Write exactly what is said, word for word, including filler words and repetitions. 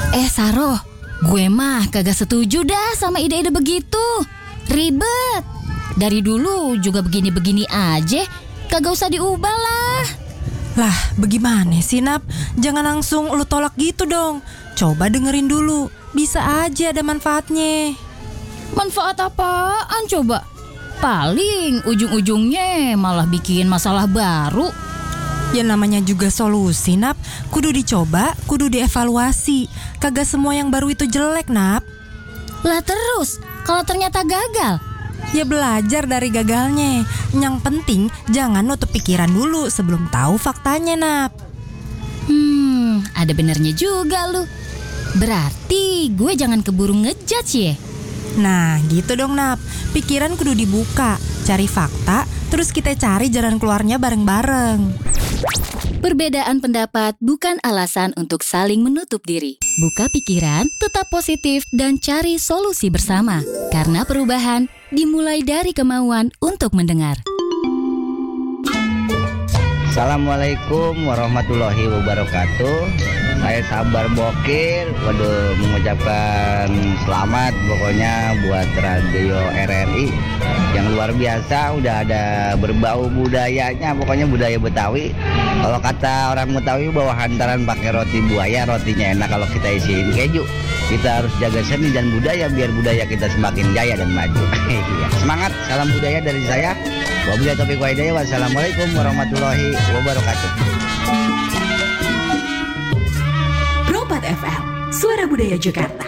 Eh Saroh, gue mah kagak setuju dah sama ide-ide begitu. Ribet. Dari dulu juga begini-begini aja, kagak usah diubah lah. Lah, bagaimana sih Nap? Jangan langsung lu tolak gitu dong. Coba dengerin dulu, bisa aja ada manfaatnya. Manfaat apaan coba? Paling ujung-ujungnya malah bikin masalah baru. Ya namanya juga solusi Nap, kudu dicoba, kudu dievaluasi. Kagak semua yang baru itu jelek Nap. Lah terus, kalau ternyata gagal? Ya belajar dari gagalnya. Yang penting jangan nutup pikiran dulu sebelum tahu faktanya Nap. Hmm, ada benernya juga lu. Berarti gue jangan keburu ngejudge ya. Nah gitu dong Nap, pikiran kudu dibuka, cari fakta, terus kita cari jalan keluarnya bareng-bareng. Perbedaan pendapat bukan alasan untuk saling menutup diri. Buka pikiran, tetap positif, dan cari solusi bersama. Karena perubahan dimulai dari kemauan untuk mendengar. Assalamualaikum warahmatullahi wabarakatuh. Saya Sabar Bokir. Waduh, mengucapkan selamat pokoknya buat Radio R R I yang luar biasa. Udah ada berbau budayanya, pokoknya budaya Betawi. Kalau kata orang Betawi bawa hantaran pakai roti buaya, rotinya enak kalau kita isiin keju. Kita harus jaga seni dan budaya biar budaya kita semakin jaya dan maju. Semangat, salam budaya dari saya. Wabillahi taufiq wal hidayah. Wassalamualaikum warahmatullahi wabarakatuh. Ropat F M, Suara Budaya Jakarta.